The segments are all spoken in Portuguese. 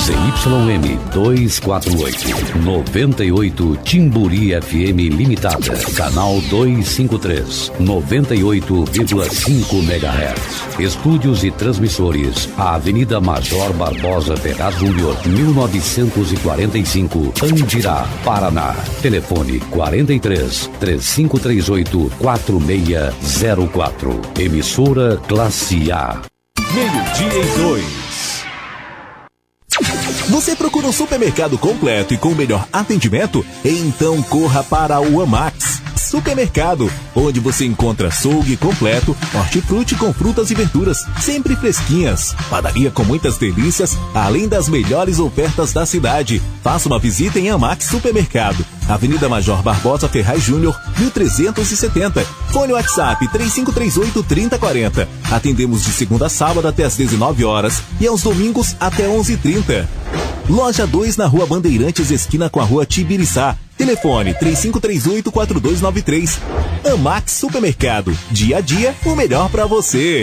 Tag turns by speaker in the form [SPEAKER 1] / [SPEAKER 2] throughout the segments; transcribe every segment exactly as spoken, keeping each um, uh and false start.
[SPEAKER 1] Z Y M duzentos e quarenta e oito, noventa e oito Timburi F M Limitada, canal duzentos e cinquenta e três, noventa e oito vírgula cinco megahertz. Estúdios e transmissores, a Avenida Major Barbosa Ferraz Júnior, mil novecentos e quarenta e cinco, Andirá, Paraná. Telefone quarenta e três, três cinco três oito, quatro seis zero quatro. Emissora Classe A.
[SPEAKER 2] Meio-dia e dois. Você procura um supermercado completo e com o melhor atendimento? Então corra para o Amax Supermercado, onde você encontra açougue completo, hortifruti com frutas e verduras, sempre fresquinhas, padaria com muitas delícias, além das melhores ofertas da cidade. Faça uma visita em Amax Supermercado, Avenida Major Barbosa Ferraz Júnior, mil trezentos e setenta. Fone WhatsApp três cinco três oito, três zero quatro zero. Atendemos de segunda a sábado até às dezenove horas e aos domingos até onze e trinta. Loja dois na Rua Bandeirantes, esquina com a Rua Tibiriçá. Telefone três cinco três oito, quatro dois nove três. Amax Supermercado. Dia a dia, o melhor para você.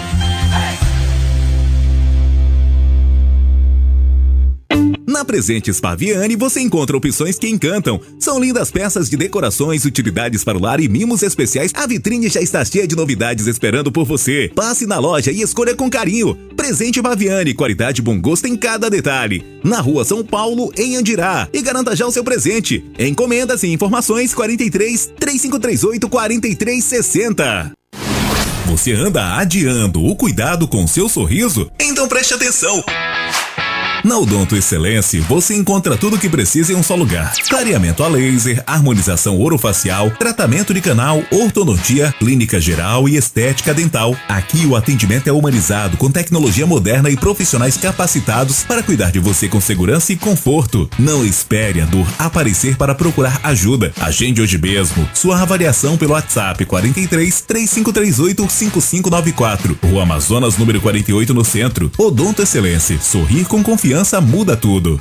[SPEAKER 2] Na Presentes Paviani você encontra opções que encantam. São lindas peças de decorações, utilidades para o lar e mimos especiais. A vitrine já está cheia de novidades esperando por você. Passe na loja e escolha com carinho. Presente Paviani, qualidade e bom gosto em cada detalhe. Na Rua São Paulo, em Andirá. E garanta já o seu presente. Encomendas e informações quarenta e três, três cinco três oito, quarenta e três sessenta. Você anda adiando o cuidado com seu sorriso? Então preste atenção. Na Odonto Excelência, você encontra tudo o que precisa em um só lugar. Clareamento a laser, harmonização orofacial, tratamento de canal, ortodontia, clínica geral e estética dental. Aqui o atendimento é humanizado, com tecnologia moderna e profissionais capacitados para cuidar de você com segurança e conforto. Não espere a dor aparecer para procurar ajuda. Agende hoje mesmo sua avaliação pelo WhatsApp quarenta e três, três cinco três oito, cinco cinco nove quatro. Rua Amazonas, número quarenta e oito, no centro. Odonto Excelência. Sorrir com confiança muda tudo.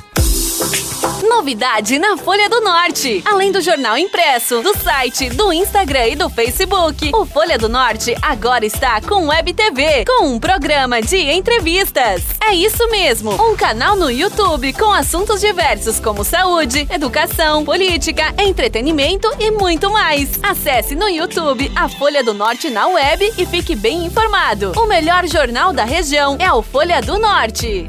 [SPEAKER 3] Novidade na Folha do Norte. Além do jornal impresso, do site, do Instagram e do Facebook, o Folha do Norte agora está com Web T V, com um programa de entrevistas. É isso mesmo, um canal no YouTube com assuntos diversos como saúde, educação, política, entretenimento e muito mais. Acesse no YouTube a Folha do Norte na web e fique bem informado. O melhor jornal da região é o Folha do Norte.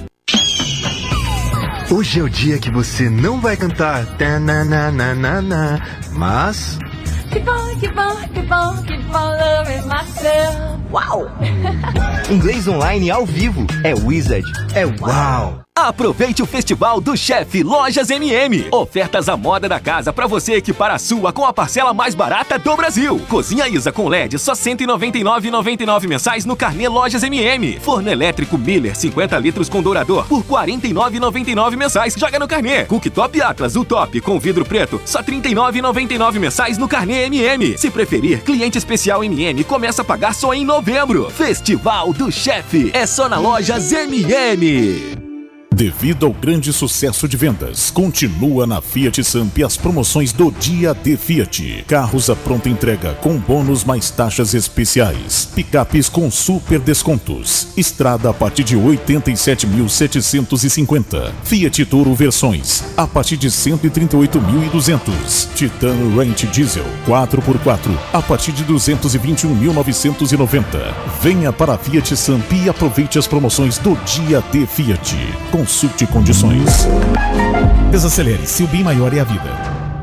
[SPEAKER 4] Hoje é o dia que você não vai cantar tananana, mas...
[SPEAKER 5] Que bom, que bom, que bom, que bom, love myself.
[SPEAKER 4] Uau! Inglês online ao vivo. É Wizard. É uau!
[SPEAKER 6] Aproveite o Festival do Chefe Lojas M M. Ofertas à moda da casa para você equipar a sua com a parcela mais barata do Brasil. Cozinha Isa com L E D só cento e noventa e nove reais e noventa e nove mensais no carnê Lojas M M. Forno elétrico Miller cinquenta litros com dourador por quarenta e nove reais e noventa e nove mensais. Joga no carnê. Cooktop Atlas, o top com vidro preto só trinta e nove reais e noventa e nove mensais no carnê M M. Se preferir, cliente especial M M começa a pagar só em novembro. Festival do Chefe é só na Lojas M M.
[SPEAKER 7] Devido ao grande sucesso de vendas, continua na Fiat Samp as promoções do Dia D Fiat. Carros à pronta entrega com bônus mais taxas especiais. Picapes com super descontos. Estrada a partir de oitenta e sete mil setecentos e cinquenta. Fiat Toro versões a partir de cento e trinta e oito mil e duzentos. Titano Range Diesel quatro por quatro a partir de duzentos e vinte e um mil novecentos e noventa. Venha para a Fiat Samp e aproveite as promoções do Dia D Fiat. Consulte condições. Desacelere, se o bem maior é a vida.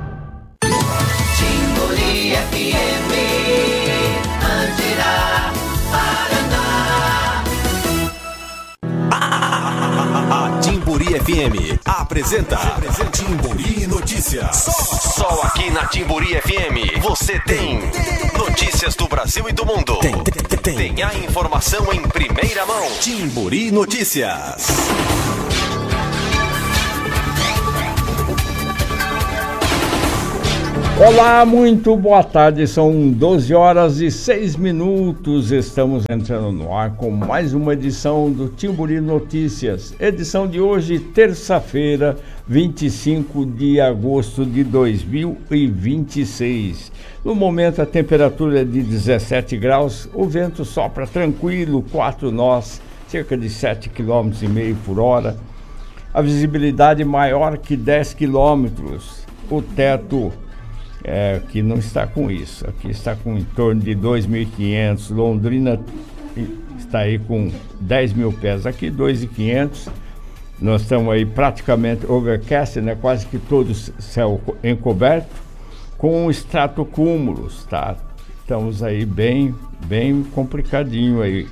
[SPEAKER 8] Timburi F M, Andirá,
[SPEAKER 2] Paraná. Timburi F M apresenta Timburi Notícias.
[SPEAKER 9] Só, só aqui na Timburi F M você tem notícias do Brasil e do mundo.
[SPEAKER 2] Tem, tem, tem.
[SPEAKER 9] Tem a informação em primeira mão.
[SPEAKER 2] Timburi Notícias.
[SPEAKER 10] Olá, muito boa tarde, são doze horas e seis minutos, estamos entrando no ar com mais uma edição do Timburi Notícias, edição de hoje, terça-feira, vinte e cinco de agosto de dois mil e vinte e seis. No momento a temperatura é de dezessete graus, o vento sopra tranquilo, quatro nós, cerca de sete quilômetros e meio por hora. A visibilidade maior que dez quilômetros. O teto é, que não está com isso. Aqui está com em torno de dois mil e quinhentos. Londrina está aí com dez mil pés. Aqui dois mil e quinhentos. Nós estamos aí praticamente overcast, né? Quase que todo céu encoberto, com estratocúmulos, tá? Estamos aí bem, bem complicadinho aí.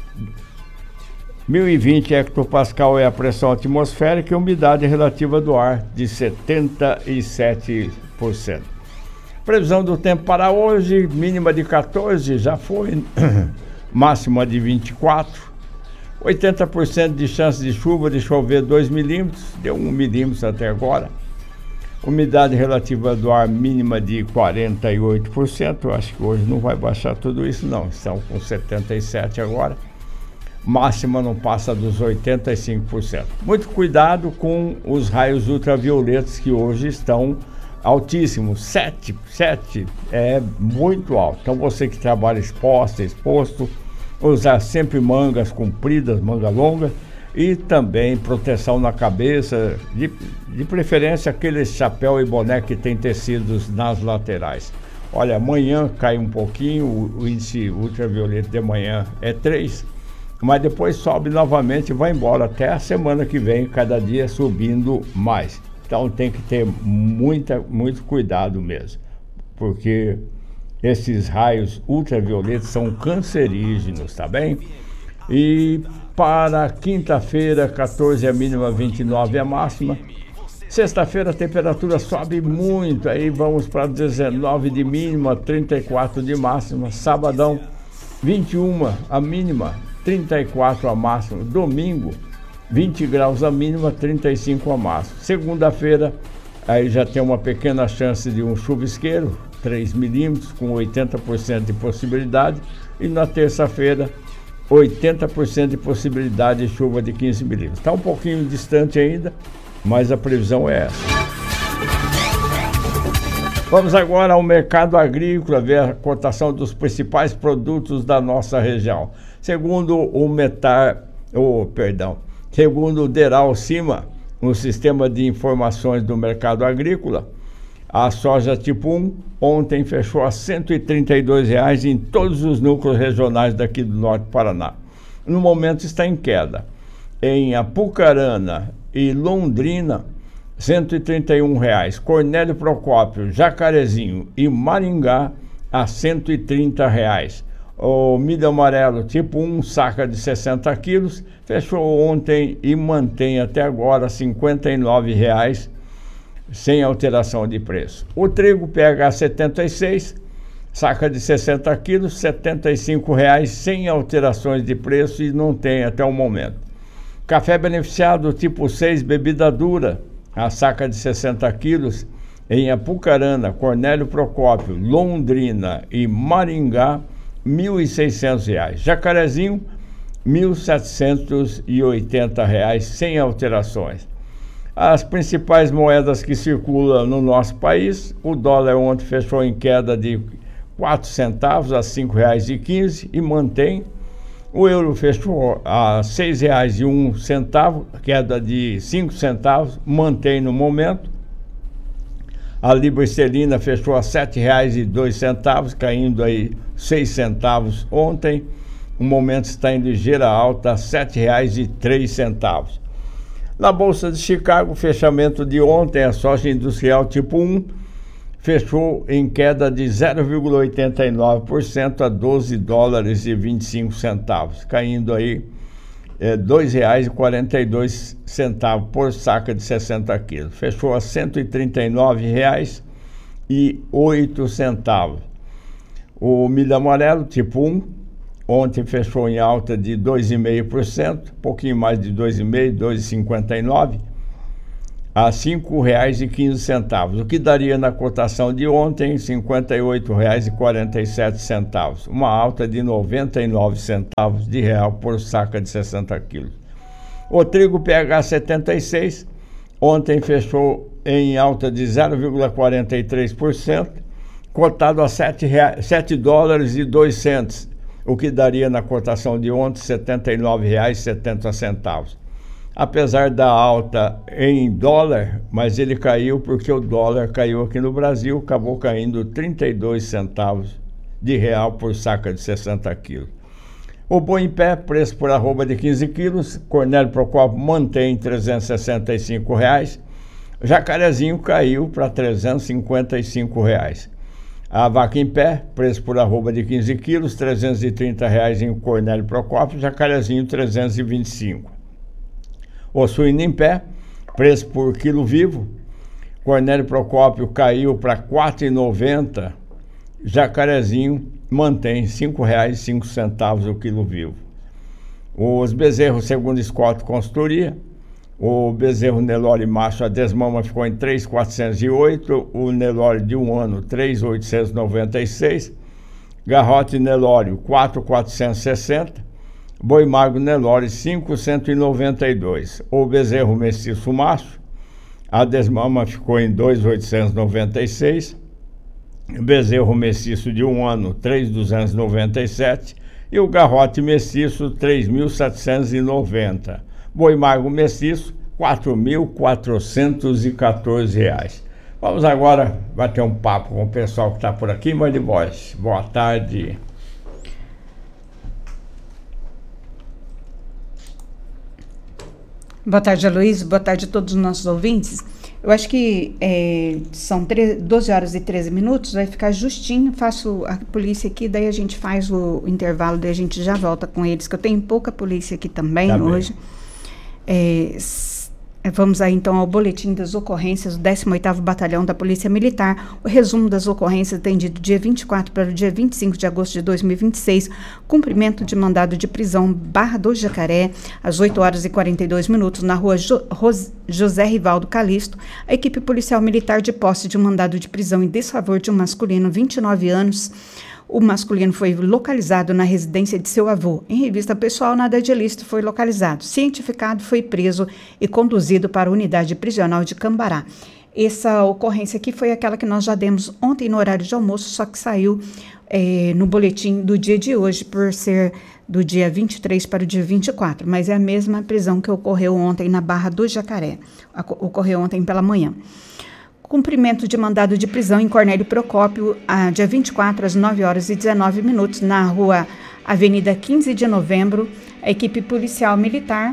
[SPEAKER 10] mil e vinte hectopascal é a pressão atmosférica e a umidade relativa do ar de setenta e sete por cento. Previsão do tempo para hoje, mínima de quatorze, já foi, máxima de vinte e quatro. oitenta por cento de chance de chuva, de chover dois milímetros, deu um milímetro até agora. Umidade relativa do ar mínima de quarenta e oito por cento, eu acho que hoje não vai baixar tudo isso não, estão com setenta e sete por cento agora. Máxima não passa dos oitenta e cinco por cento. Muito cuidado com os raios ultravioletas que hoje estão altíssimos, sete, sete é muito alto. Então você que trabalha exposto, exposto, usar sempre mangas compridas, manga longa e também proteção na cabeça, de, de preferência aquele chapéu e boné que tem tecidos nas laterais. Olha, amanhã cai um pouquinho, o, o índice ultravioleta de manhã é três, mas depois sobe novamente e vai embora até a semana que vem, cada dia subindo mais. Então tem que ter muita, muito cuidado mesmo, porque esses raios ultravioletas são cancerígenos, tá bem? E para quinta-feira, quatorze a mínima, vinte e nove a máxima. Sexta-feira a temperatura sobe muito, aí vamos para dezenove de mínima, trinta e quatro de máxima. Sabadão, vinte e um a mínima, trinta e quatro a máxima. Domingo, vinte graus a mínima, trinta e cinco a máxima. Segunda-feira, aí já tem uma pequena chance de um chuvisqueiro, três milímetros, com oitenta por cento de possibilidade. E na terça-feira, oitenta por cento de possibilidade de chuva de quinze milímetros. Está um pouquinho distante ainda, mas a previsão é essa. Vamos agora ao mercado agrícola, ver a cotação dos principais produtos da nossa região. Segundo o Metar, oh, perdão, segundo o Deral Cima, no sistema de informações do mercado agrícola, a soja tipo um ontem fechou a cento e trinta e dois reais em todos os núcleos regionais daqui do Norte do Paraná. No momento está em queda. Em Apucarana e Londrina, cento e trinta e um reais. Cornélio Procópio, Jacarezinho e Maringá, a cento e trinta reais. O milho amarelo tipo um, saca de sessenta quilos, fechou ontem e mantém até agora cinquenta e nove reais, sem alteração de preço. O trigo P H setenta e seis, saca de sessenta quilos, setenta e cinco reais, sem alterações de preço e não tem até o momento. Café beneficiado tipo seis, bebida dura, a saca de sessenta quilos, em Apucarana, Cornélio Procópio, Londrina e Maringá, mil e seiscentos reais. Jacarezinho, mil setecentos e oitenta reais, sem alterações. As principais moedas que circulam no nosso país, o dólar ontem fechou em queda de quatro centavos a cinco reais e quinze e mantém. O euro fechou a seis reais e um centavo, queda de cinco centavos, mantém no momento. A libra esterlina fechou a sete reais e dois centavos, caindo aí seis centavos ontem. O momento está em ligeira alta a sete reais e três centavos. Na Bolsa de Chicago, fechamento de ontem, a soja industrial tipo um fechou em queda de zero vírgula oitenta e nove por cento a doze dólares e vinte e cinco centavos, caindo aí é, dois reais e quarenta e dois centavos por saca de sessenta quilos. Fechou a cento e trinta e nove reais e oito centavos. O milho amarelo tipo um ontem fechou em alta de dois vírgula cinco por cento, um pouquinho mais de dois vírgula cinco por cento, dois vírgula cinquenta e nove, a cinco reais e quinze centavos, o que daria na cotação de ontem cinquenta e oito reais e quarenta e sete centavos, uma alta de noventa e nove centavos de real por saca de sessenta quilos. O trigo P H setenta e seis ontem fechou em alta de zero vírgula quarenta e três por cento, cotado a sete dólares e dois centavos, o que daria na cotação de ontem setenta e nove reais e setenta centavos. apesar da alta em dólar, mas ele caiu porque o dólar caiu aqui no Brasil, acabou caindo trinta e dois centavos de real por saca de sessenta quilos. O boi em pé, preço por arroba de quinze quilos, Cornélio Procópio mantém trezentos e sessenta e cinco reais, Jacarezinho caiu para trezentos e cinquenta e cinco reais. A vaca em pé, preço por arroba de quinze quilos, trezentos e trinta reais em Cornélio Procópio, Jacarezinho trezentos e vinte e cinco. O suíno em pé, preço por quilo vivo, Cornélio Procópio caiu para quatro reais e noventa centavos, Jacarezinho mantém cinco reais e cinco centavos o quilo vivo. Os bezerros segundo Scott Consultoria, o bezerro Nelore macho, a desmama ficou em três mil quatrocentos e oito, o Nelore de um ano três mil oitocentos e noventa e seis, garrote Nelore quatro mil quatrocentos e sessenta, boi magro Nelore cinco mil cento e noventa e dois. O bezerro mestiço macho, a desmama ficou em dois mil oitocentos e noventa e seis, bezerro mestiço de um ano três mil duzentos e noventa e sete e o garrote mestiço três mil setecentos e noventa. Boi magro mestiço quatro mil quatrocentos e quatorze reais. Vamos agora bater um papo com o pessoal que está por aqui. Mande voz. Boa tarde.
[SPEAKER 11] Boa tarde, Aloysio. Boa tarde a todos os nossos ouvintes. Eu acho que é, são doze horas e treze minutos, vai ficar justinho, faço a polícia aqui, daí a gente faz o intervalo, daí a gente já volta com eles, que eu tenho pouca polícia aqui também tá hoje. É, vamos aí então ao boletim das ocorrências do décimo oitavo Batalhão da Polícia Militar. O resumo das ocorrências atendido do dia vinte e quatro para o dia vinte e cinco de agosto de dois mil e vinte e seis, cumprimento de mandado de prisão Barra do Jacaré, às oito horas e quarenta e dois minutos, na rua jo- Ros- José Rivaldo Calisto. A equipe policial militar de posse de um mandado de prisão em desfavor de um masculino, vinte e nove anos. O masculino foi localizado na residência de seu avô. Em revista pessoal, nada de ilícito foi localizado. Cientificado, foi preso e conduzido para a unidade prisional de Cambará. Essa ocorrência aqui foi aquela que nós já demos ontem no horário de almoço, só que saiu é, no boletim do dia de hoje, por ser do dia vinte e três para o dia vinte e quatro. Mas é a mesma prisão que ocorreu ontem na Barra do Jacaré. Ocorreu ontem pela manhã. Cumprimento de mandado de prisão em Cornélio Procópio, a dia vinte e quatro, às nove horas e dezenove minutos, na rua Avenida quinze de novembro, a equipe policial militar.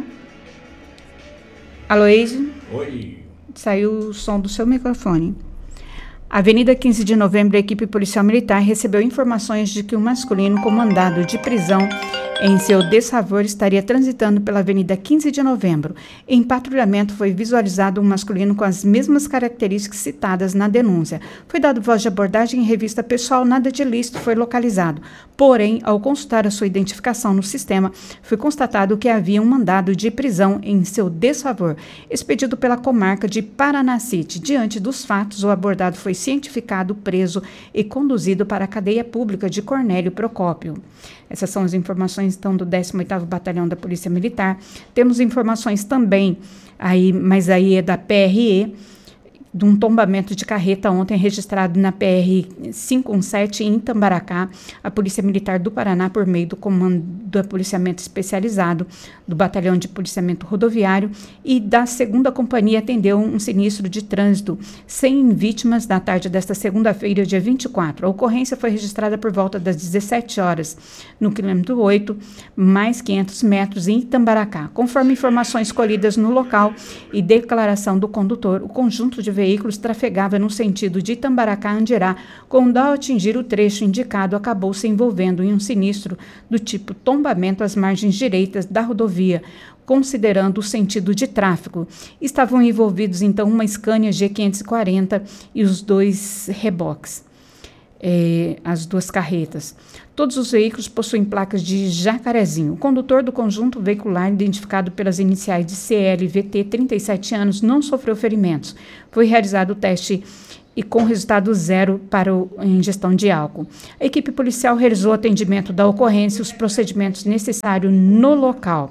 [SPEAKER 11] Aloysio?
[SPEAKER 10] Oi.
[SPEAKER 11] Saiu o som do seu microfone. Avenida quinze de novembro, a equipe policial militar recebeu informações de que um masculino com mandado de prisão em seu desfavor estaria transitando pela Avenida quinze de novembro. Em patrulhamento foi visualizado um masculino com as mesmas características citadas na denúncia. Foi dado voz de abordagem em revista pessoal, nada de ilícito foi localizado. Porém, ao consultar a sua identificação no sistema, foi constatado que havia um mandado de prisão em seu desfavor, expedido pela comarca de Paranacite. Diante dos fatos, o abordado foi cientificado, preso e conduzido para a cadeia pública de Cornélio Procópio. Essas são as informações, então, do décimo oitavo Batalhão da Polícia Militar. Temos informações também, aí, mas aí é da P R E, de um tombamento de carreta ontem registrado na P R quinhentos e dezessete em Itambaracá. A Polícia Militar do Paraná, por meio do Comando do Policiamento Especializado, do Batalhão de Policiamento Rodoviário e da segunda Companhia, atendeu um sinistro de trânsito sem vítimas na tarde desta segunda-feira, dia vinte e quatro. A ocorrência foi registrada por volta das dezessete horas, no quilômetro oito, mais quinhentos metros, em Itambaracá. Conforme informações colhidas no local e declaração do condutor, o conjunto de veículos veículos trafegava no sentido de Itambaracá a Andirá, quando ao atingir o trecho indicado acabou se envolvendo em um sinistro do tipo tombamento às margens direitas da rodovia, considerando o sentido de tráfego. Estavam envolvidos então uma Scania G quinhentos e quarenta e os dois reboques. É, as duas carretas. Todos os veículos possuem placas de Jacarezinho. O condutor do conjunto veicular, identificado pelas iniciais de C L V T, trinta e sete anos, não sofreu ferimentos. Foi realizado o teste e com resultado zero para a ingestão de álcool. A equipe policial realizou o atendimento da ocorrência e os procedimentos necessários no local.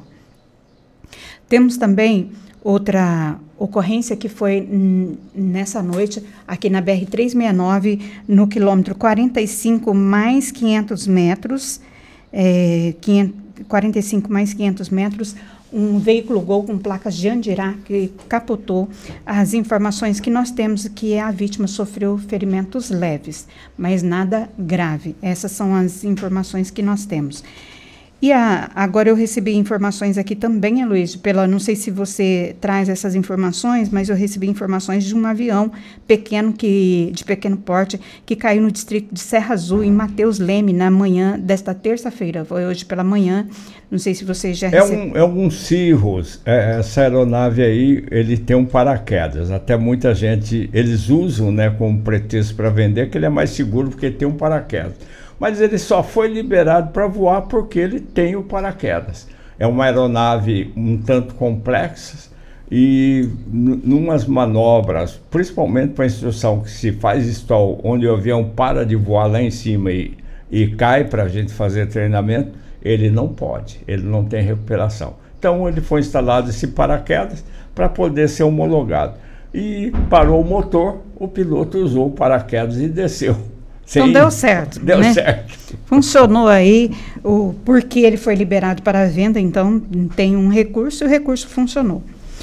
[SPEAKER 11] Temos também outra ocorrência que foi n- nessa noite aqui na B R trezentos e sessenta e nove, no quilômetro quarenta e cinco mais quinhentos metros, é, quinhentos, quarenta e cinco mais quinhentos metros, um veículo Gol com placas de Andirá que capotou. As informações que nós temos que a vítima sofreu ferimentos leves, mas nada grave. Essas são as informações que nós temos. E a, agora eu recebi informações aqui também, Aloysio, pela, não sei se você traz essas informações, mas eu recebi informações de um avião pequeno, que, de pequeno porte, que caiu no distrito de Serra Azul, em Mateus Leme, na manhã desta terça-feira. Foi hoje pela manhã, não sei se você já recebeu.
[SPEAKER 10] É um, é um Cirrus, é, essa aeronave aí, ele tem um paraquedas. Até muita gente, eles usam, né, como pretexto para vender, que ele é mais seguro porque tem um paraquedas. Mas ele só foi liberado para voar porque ele tem o paraquedas. É uma aeronave um tanto complexa e n- numas manobras, principalmente para a instrução que se faz stall, onde o avião para de voar lá em cima e, e cai para a gente fazer treinamento, ele não pode, ele não tem recuperação. Então ele foi instalado esse paraquedas para poder ser homologado. E parou o motor, o piloto usou o paraquedas e desceu.
[SPEAKER 11] Então deu certo.
[SPEAKER 10] Deu
[SPEAKER 11] né?
[SPEAKER 10] certo.
[SPEAKER 11] Funcionou aí o porquê ele foi liberado para a venda, então tem um recurso e o recurso funcionou.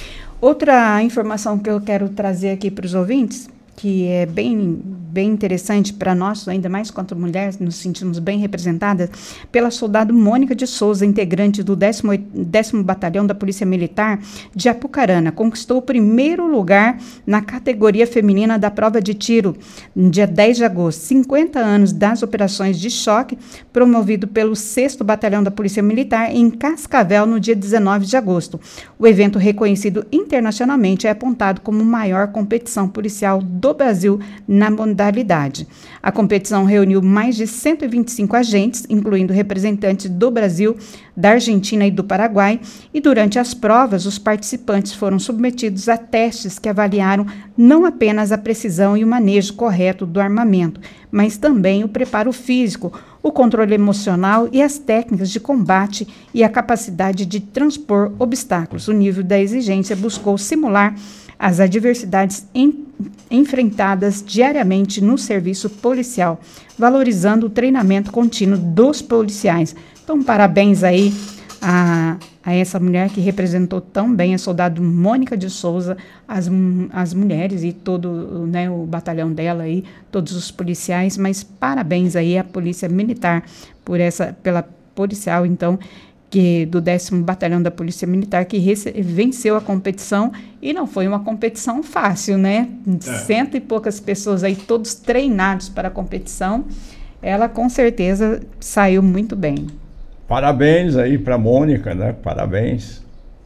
[SPEAKER 11] Outra informação que eu quero trazer aqui para os ouvintes, que é bem, bem interessante para nós, ainda mais quanto mulheres, nos sentimos bem representadas, pela soldado Mônica de Souza, integrante do décimo Batalhão da Polícia Militar de Apucarana. Conquistou o primeiro lugar na categoria feminina da prova de tiro, no dia dez de agosto. cinquenta anos das operações de choque, promovido pelo sexto Batalhão da Polícia Militar em Cascavel, no dia dezenove de agosto. O evento, reconhecido internacionalmente, é apontado como a maior competição policial do Brasil na modalidade. A competição reuniu mais de cento e vinte e cinco agentes, incluindo representantes do Brasil, da Argentina e do Paraguai, e durante as provas, os participantes foram submetidos a testes que avaliaram não apenas a precisão e o manejo correto do armamento, mas também o preparo físico, o controle emocional e as técnicas de combate e a capacidade de transpor obstáculos. O nível da exigência buscou simular as adversidades em, enfrentadas diariamente no serviço policial, valorizando o treinamento contínuo dos policiais. Então, parabéns aí a, a essa mulher que representou tão bem, a soldado Mônica de Souza, as, as mulheres e todo, né, o batalhão dela aí, todos os policiais, mas parabéns aí à Polícia Militar por essa, pela policial, então, que do décimo Batalhão da Polícia Militar, que rece- venceu a competição, e não foi uma competição fácil, né? É. Cento e poucas pessoas aí, todos treinados para a competição, ela com certeza saiu muito bem.
[SPEAKER 10] Parabéns aí para a Mônica, né? Parabéns.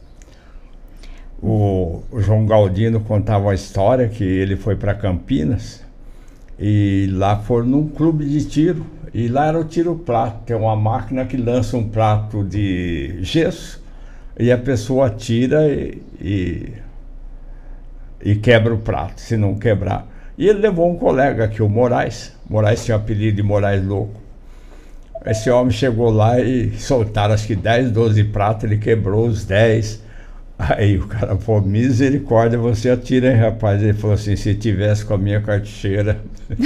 [SPEAKER 10] O, o João Galdino contava uma história que ele foi para Campinas e lá foram num clube de tiro. E lá era o tiro-prato, que é uma máquina que lança um prato de gesso e a pessoa atira e, e, e quebra o prato, se não quebrar. E ele levou um colega aqui, o Moraes. Moraes tinha o apelido de Moraes Louco. Esse homem chegou lá e soltaram acho que dez, doze pratos, ele quebrou os dez. Aí o cara falou, misericórdia, você atira, hein, rapaz? Ele falou assim, se tivesse com a minha cartucheira,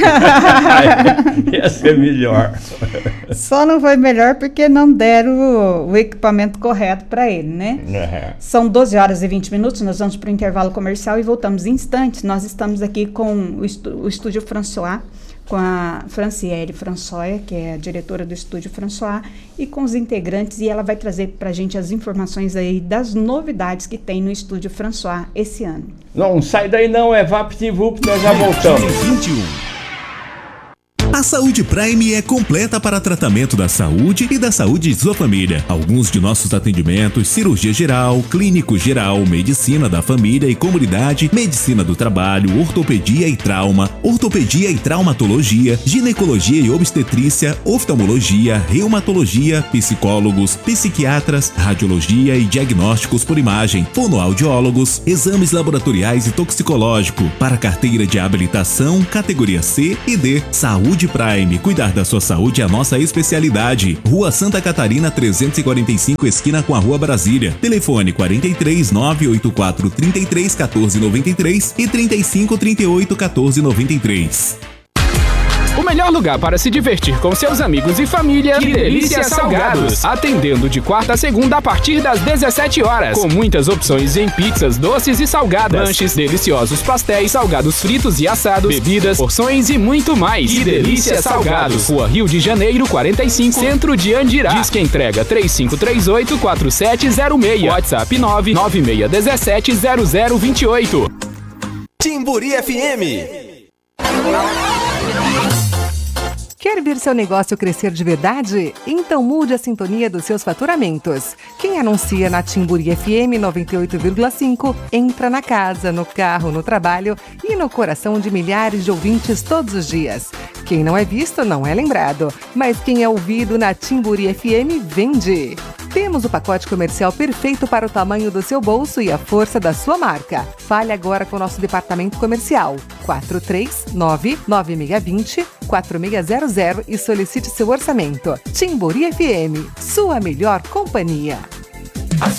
[SPEAKER 10] ia ser melhor.
[SPEAKER 11] Só não foi melhor porque não deram o, o equipamento correto para ele, né?
[SPEAKER 10] É.
[SPEAKER 11] São doze horas e vinte minutos, nós vamos para o intervalo comercial e voltamos em instantes. Nós estamos aqui com o, estu, o Estúdio François, com a Franciele François, que é a diretora do Estúdio François, e com os integrantes, e ela vai trazer para a gente as informações aí das novidades que tem no Estúdio François esse ano.
[SPEAKER 10] Não, sai daí não, é VaptVup, nós já voltamos.
[SPEAKER 2] vinte e um. A Saúde Prime é completa para tratamento da saúde e da saúde de sua família. Alguns de nossos atendimentos: cirurgia geral, clínico geral, medicina da família e comunidade, medicina do trabalho, ortopedia e trauma, ortopedia e traumatologia, ginecologia e obstetrícia, oftalmologia, reumatologia, psicólogos, psiquiatras, radiologia e diagnósticos por imagem, fonoaudiólogos, exames laboratoriais e toxicológico. Para carteira de habilitação, categoria C e D. Saúde Prime, cuidar da sua saúde é a nossa especialidade. Rua Santa Catarina trezentos e quarenta e cinco, esquina com a Rua Brasília. Telefone quarenta e três, nove oito quatro, trinta e três, quatorze, noventa e três e trinta e cinco, trinta e oito, quatorze, noventa e três.
[SPEAKER 12] O melhor lugar para se divertir com seus amigos e família. Que Delícia Salgados. Atendendo de quarta a segunda a partir das dezessete horas. Com muitas opções em pizzas, doces e salgadas. Lanches, deliciosos pastéis, salgados fritos e assados, bebidas, porções e muito mais. Que Delícia Salgados. Rua Rio de Janeiro, quarenta e cinco, Centro de Andirá. Disque entrega três cinco três oito, quatro sete zero seis. WhatsApp nove nove seis um sete zero zero dois oito.
[SPEAKER 9] Timburi F M.
[SPEAKER 13] Quer ver seu negócio crescer de verdade? Então mude a sintonia dos seus faturamentos. Quem anuncia na Timburi F M noventa e oito vírgula cinco entra na casa, no carro, no trabalho e no coração de milhares de ouvintes todos os dias. Quem não é visto não é lembrado, mas quem é ouvido na Timburi F M vende. Temos o pacote comercial perfeito para o tamanho do seu bolso e a força da sua marca. Fale agora com o nosso departamento comercial quatro três nove, nove seis dois zero, quatro seis zero zero e solicite seu orçamento. Timburi F M, sua melhor companhia.